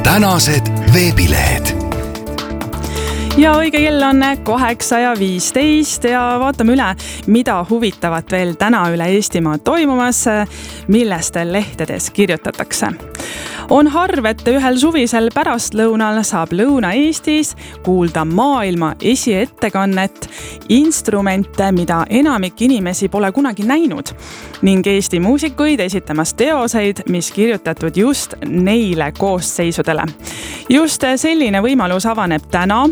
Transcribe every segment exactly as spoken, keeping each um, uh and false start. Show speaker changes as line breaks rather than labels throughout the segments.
tänased veebilehed.
Ja õige kell on kaheksa ja viisteist ja vaatame üle, mida huvitavat veel täna üle Eestimaa toimumas, millest lehtedes kirjutatakse. On harv, et ühel suvisel pärastlõunal saab Lõuna-Eestis kuulda maailma esiettekannet, instrumente, mida enamik inimesi pole kunagi näinud, ning Eesti muusikuid esitamas teoseid, mis kirjutatud just neile koosseisudele. Just selline võimalus avaneb täna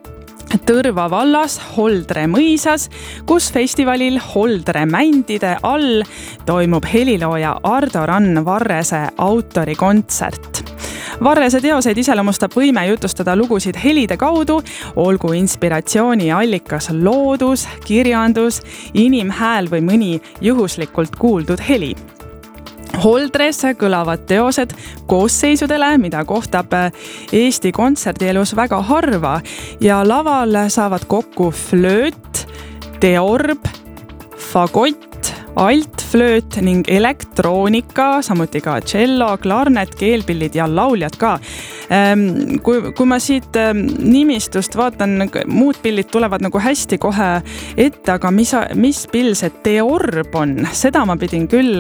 Tõrva vallas Holdre mõisas, kus festivalil Holdre mändide all toimub helilooja Ardo Rann Varrese autorikontsert. Varrese teoseid iseloomustab võime jutustada lugusid helide kaudu, olgu inspiratsiooni allikas loodus, kirjandus, inimhääl või mõni juhuslikult kuuldud heli. Holdres kõlavad teosed koosseisudele, mida kohtab Eesti kontserdielus väga harva ja laval saavad kokku flööt, teorb, fagott, altflööt ning elektroonika, samuti ka cello, klarnet, keelpillid ja lauljad ka. Kui, kui ma siit nimistust vaatan, muud pillid tulevad nagu hästi kohe ette, aga mis, mis pill see teorb on? Seda ma pidin küll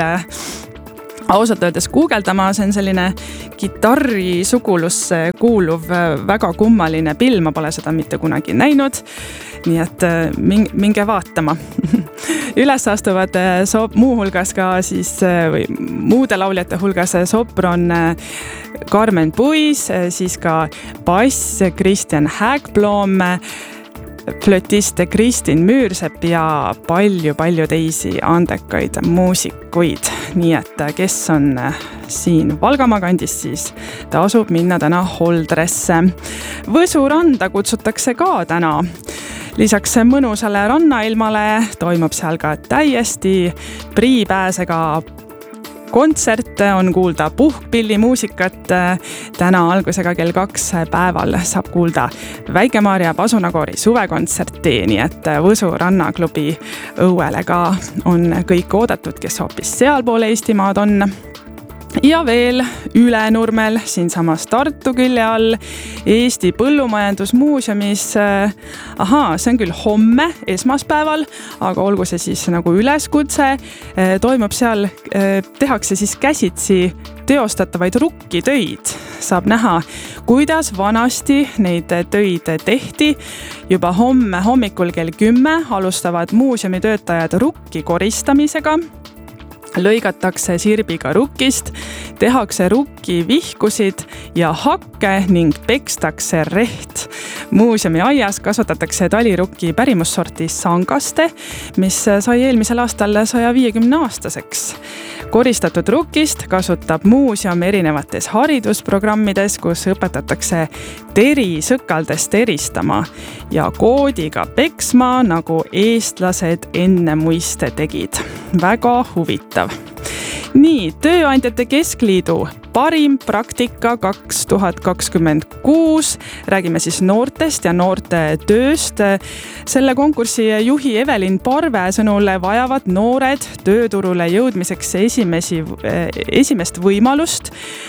ausalt öeldes guugeldama, see on selline kitarri sugulusse kuuluv väga kummaline pill, ma pole seda mitte kunagi näinud, nii et minge vaatama. Üles astuvad sop, muu hulgas ka siis, või muude lauljate hulgas sopron Carmen Puis, siis ka bass Kristjan Hägblom, flötiste Kristin Müürsepp ja palju-palju teisi andekaid muusikuid. Nii et kes on siin Valgamaa kandis, siis tasub minna täna Holdresse. Võsu randa kutsutakse ka täna. Lisaks mõnusale rannailmale toimub seal ka täiesti priipääsega kontsert, on kuulda puhkpillimuusikat. Täna algusega kell kaks päeval saab kuulda Väike-Maarja Pasunakoori suvekontserti, nii et Võsu rannaklubi õuele ka on kõik oodatud, kes hoopis sealpool Eestimaad on. Ja veel Ülenurmel, siinsamas Tartu külje all, Eesti Põllumajandusmuuseumis. Ahaa, see on küll homme, esmaspäeval, aga olgu see siis nagu üleskutse. Toimub seal, tehakse siis käsitsi teostatavaid rukkitöid. Saab näha, kuidas vanasti neid töid tehti. Juba homme hommikul kell kümme alustavad muuseumi töötajad rukki koristamisega. Lõigatakse sirbiga rukkist, tehakse rukki vihkusid ja hakke ning pekstakse reht. Muuseumi aias kasvatatakse talirukki pärimussorti sangaste, mis sai eelmisel aastal saja viiekümne aastaseks. Koristatud rukkist kasutab muuseum erinevates haridusprogrammides, kus õpetatakse teri sõkaldest eristama ja koodiga peksma, nagu eestlased enne muiste tegid. Väga huvitav. Nii, Tööandjate Keskliidu parim praktika kaks tuhat kakskümmend kuus. Räägime siis noortest ja noorte tööst. Selle konkursi juhi Evelin Parve sõnul vajavad noored tööturule jõudmiseks esimesi, esimest võimalust.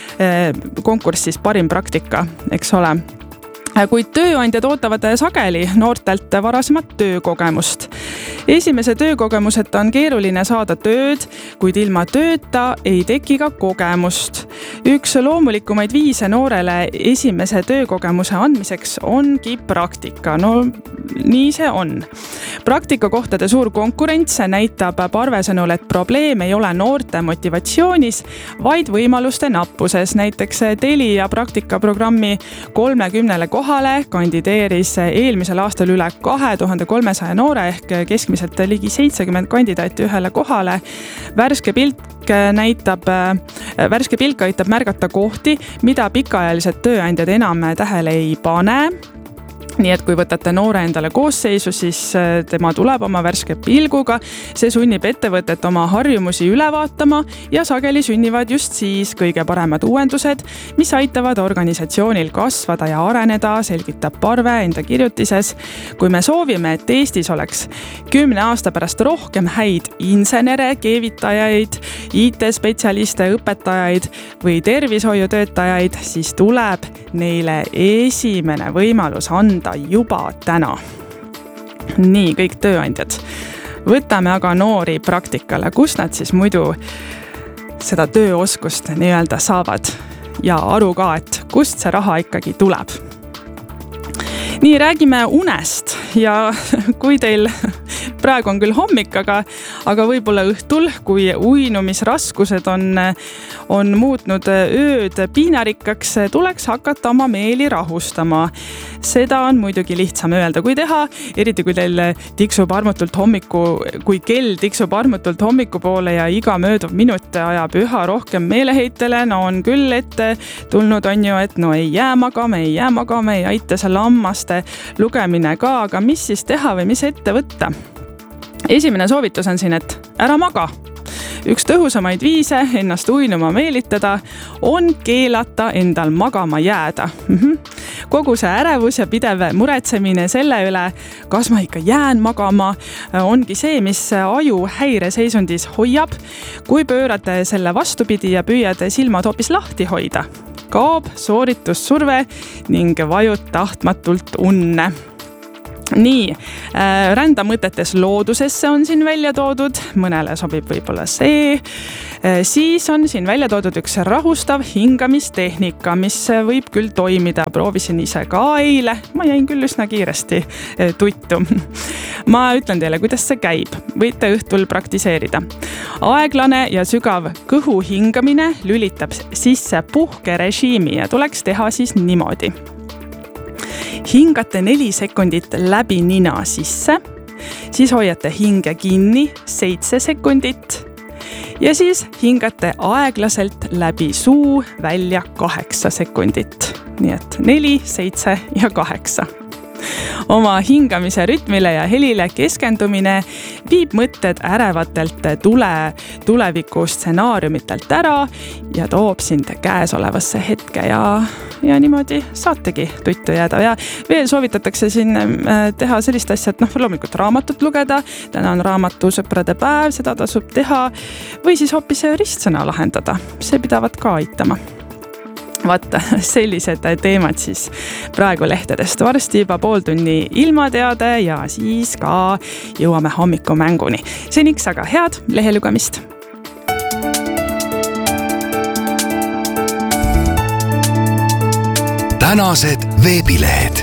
Konkurss siis parim praktika, eks ole. Kuid tööandjad ootavad sageli noortelt varasemat töökogemust. Esimese töökogemuseta on keeruline saada tööd, kuid ilma tööta ei teki ka kogemust. Üks loomulikumaid viise noorele esimese töökogemuse andmiseks ongi praktika. No nii see on. Praktikakohtade suur konkurents näitab Parve sõnul, et probleem ei ole noorte motivatsioonis, vaid võimaluste nappuses. Näiteks Teli ja praktikaprogrammi kolmekümnele kohale kandideeris eelmisel aastal üle kahe tuhande kolmesaja noore ehk keskmiselt ligi seitsekümmend kandidaati ühele kohale. Värske pilk näitab, värske pilk aitab märgata kohti, mida pikaajalised tööandjad enam tähele ei pane. nii et kui võtate noore endale koosseisu, siis tema tuleb oma värske pilguga. See sunnib ettevõtet oma harjumusi üle vaatama ja sageli sünnivad just siis kõige paremad uuendused, mis aitavad organisatsioonil kasvada ja areneda, selgitab Parve enda kirjutises. Kui me soovime, et Eestis oleks kümne aasta pärast rohkem häid insenere, keevitajaid, I T-spetsialiste, õpetajaid või tervishoiutöötajaid, siis tuleb neile esimene võimalus anda juba täna. Nii, kõik tööandjad. Võtame aga noori praktikale, kus nad siis muidu seda tööoskust nii-öelda saavad ja aru ka, et kust see raha ikkagi tuleb. Nii, räägime unest ja kui teil praegu on küll hommik, aga, aga võib-olla õhtul, kui uinumisraskused on, on muutnud ööd piinarikkaks, tuleks hakata oma meeli rahustama. Seda on muidugi lihtsam öelda, kui teha, eriti kui teil tiksub armutult hommiku, kui kell tiksub armutult hommiku poole ja iga mööduv minut ajab üha rohkem meeleheitele, no on küll ette tulnud on ju, et no ei jää magama, ei jää magama, ei aita see lammaste lugemine ka, aga mis siis teha või mis ette võtta? Esimene soovitus on siin, et ära maga. Üks tõhusamaid viise ennast uinuma meelitada on keelata endal magama jääda. Kogu see ärevus ja pidev muretsemine selle üle, kas ma ikka jään magama, ongi see, mis aju häireseisundis hoiab. Kui pöörate selle vastupidi ja püüate silmad hoopis lahti hoida, kaob sooritussurve ning vajud tahtmatult unne. Nii, rända mõtetes loodusesse on siin välja toodud, mõnele sobib võib-olla see. Siis on siin välja toodud üks rahustav hingamistehnika, mis võib küll toimida. Proovisin ise ka eile, ma jäin küll üsna kiiresti tuttu. Ma ütlen teile, kuidas see käib. Võite õhtul praktiseerida. Aeglane ja sügav kõhu hingamine lülitab sisse puhkerežiimi ja tuleks teha siis niimoodi. Hingate neli sekundit läbi nina sisse, siis hoiate hinge kinni seitse sekundit ja siis hingate aeglaselt läbi suu välja kaheksa sekundit. Nii et neli, seitse ja kaheksa. Oma hingamise rütmile ja helile keskendumine viib mõtted ärevatelt tule, tuleviku stsenaariumitelt ära ja toob sind käesolevasse hetke ja, ja niimoodi saategi tuttu jääda. Ja veel soovitatakse siin teha sellist asja, et noh, loomulikult raamatut lugeda, täna on raamatu sõprade päev, seda tasub teha või siis hoopis ristsõna lahendada, see pidavat ka aitama. Vaata, sellised teemad siis praegu lehtedest. Varsti juba pool tunni ilmateade ja siis ka jõuame hommikumänguni. Seniks aga head lehelugemist.
Tänased veebilehed.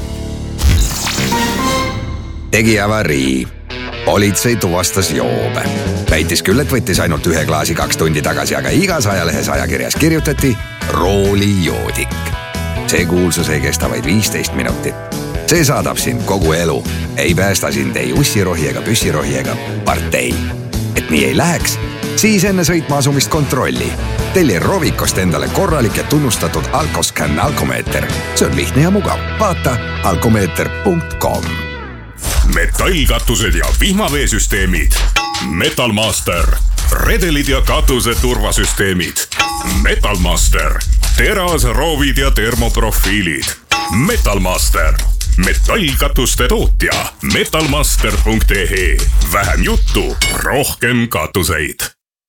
Tegi avarii. Politsei tuvastas joobe. Väitis küll, et võttis ainult ühe klaasi kaks tundi tagasi, aga igas ajalehes ajakirjas kirjutati roolijoodik. See kuulsus ei kesta vaid viisteist minutit. See saadab sind kogu elu. Ei päästa sind ei ussirohi ega püssirohi ega partei. Et nii ei läheks, siis enne sõitma asumist kontrolli. Telli Rovikost endale korralik ja tunnustatud Alkoscan alkomeeter. See on lihtne ja mugav. Vaata alkomeeter punkt com.
Metallkatused ja vihmaveesüsteemid. Metalmaster. Redelid ja katuse turvasüsteemid. Metalmaster. Terasroovid ja termoprofiilid. Metalmaster. Metallkatuste tootja. metalmaster punkt ee. Vähem juttu, rohkem katuseid.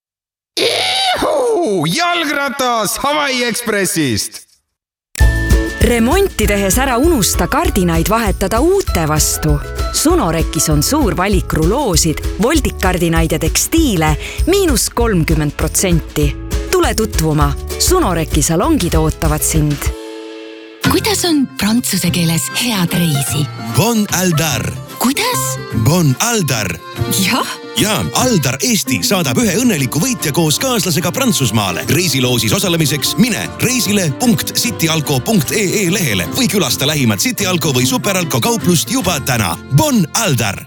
Ihu! Jalgratas Hawaii Expressist!
Remonti tehes ära unusta kardinaid vahetada uute vastu. Sunorekis on suur valik ruloosid, voldikardinaid ja tekstiile miinus kolmkümmend protsenti. Tule tutvuma. Sunoreki salongid ootavad sind.
Kuidas on prantsuse keeles head reisi?
Bon Aldar.
Kuidas?
Bon Aldar.
Jah.
Ja Aldar Eesti saadab ühe õnneliku võitja koos kaaslasega Prantsusmaale. Reisiloosis osalemiseks mine reisile punkt cityalko punkt ee lehele või külasta lähimat Cityalko või Superalko kauplust juba täna. Bon Aldar!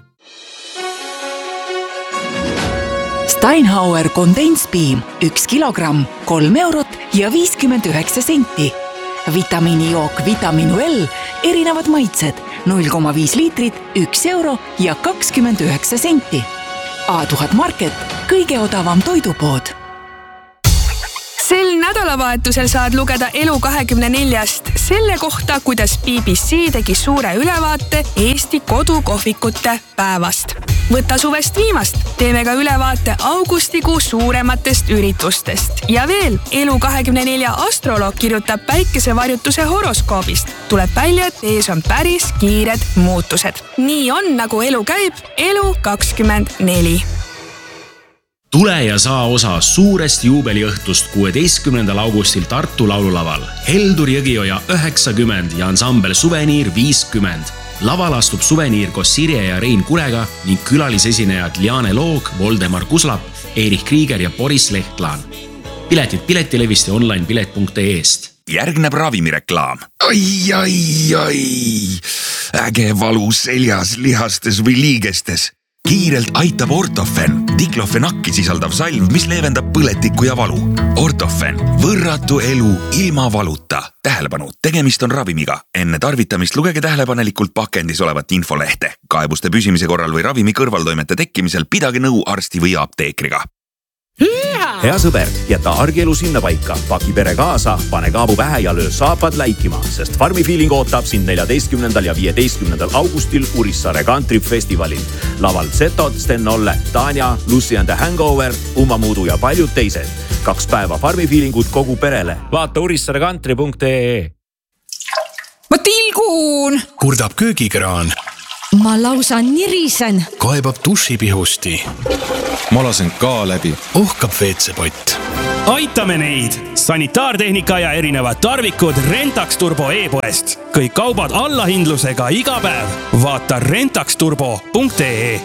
Steinhauer Kondenspiim üks kilogramm, kolm eurot ja viiskümmend üheksa senti. Vitamiinijook Vitaminu L, erinevad maitsed, null koma viis liitrit, üks euro ja kakskümmend üheksa senti. A tuhat Market, kõige odavam toidupood.
Sel nädalavahetusel saad lugeda Elu kahekümne neljast selle kohta, kuidas B B C tegi suure ülevaate Eesti kodukohvikute päevast. Võta suvest viimast, teeme ka ülevaate augustikuu suurematest üritustest. Ja veel, Elu kahekümne nelja astroloog kirjutab päikesevarjutuse horoskoobist. Tuleb välja, et ees on päris kiired muutused. Nii on, nagu elu käib, Elu kakskümmend neli.
Tule ja saa osa suurest juubeliõhtust kuueteistkümnendal augustil Tartu laululaval. Heldur Jõgioja üheksakümmend ja ansambel Suveniir viiskümmend. Laval astub Suveniir koos Sirje ja Rein Kurega ning külalisesinejad Liane Loog, Voldemar Kuslap, Erich Krieger ja Boris Lehtlaan. Piletid piletilevist ja online pilet punkt ee-st.
Järgneb ravimireklaam. Ai, ai, ai. Äge valu seljas, lihastes või liigestes. Kiirelt aitab Ortofen, diklofenakki sisaldav salv, mis leevendab põletikku ja valu. Ortofen, võrratu elu ilma valuta. Tähelepanu, tegemist on ravimiga. Enne tarvitamist lugege tähelepanelikult pakendis olevat infolehte. Kaebuste püsimise korral või ravimi kõrvaltoimete tekkimisel pidage nõu arsti või apteekriga.
Hea sõber, jäta argielu sinna paika, paki pere kaasa, pane kaabu pähe ja löö saapad läikima, sest Farmi Feeling ootab sind neljateistkümnendal ja viieteistkümnendal augustil Urissaare Country Festivalil. Laval Zetod, Sten Olle, Tanja, Lucy and the Hangover, Uma Muudu ja paljud teised. Kaks päeva Farmi Feelingut kogu perele. Vaata urissaare country punkt ee.
Ma tilgun!
Kurdab köögikraan.
Ma lausa nirisen.
Kaebab dušipihusti.
Ma lasen ka läbi.
Uhkab veetsepott.
Aitame neid! Sanitaartehnika ja erinevad tarvikud Rentax Turbo e-poest. Kõik kaubad allahindlusega iga päev. Vaata rentax turbo punkt ee.